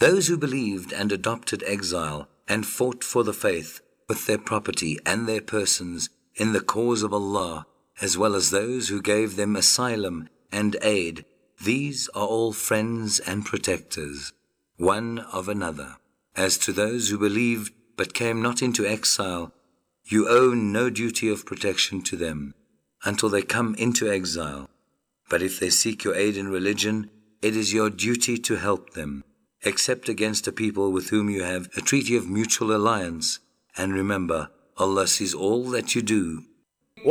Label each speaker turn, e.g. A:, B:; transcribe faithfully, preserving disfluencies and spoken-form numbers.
A: Those who believed and adopted exile and fought for the faith with their property and their persons in the cause of Allah, as well as those who gave them asylum and aid, these are all friends and protectors, one of another. As to those who believed but came not into exile, you owe no duty of protection to them until they come into exile. But if they seek your aid in religion, it is your duty to help them, except against a people with whom you have a treaty of mutual alliance. And remember, Allah sees all that you do.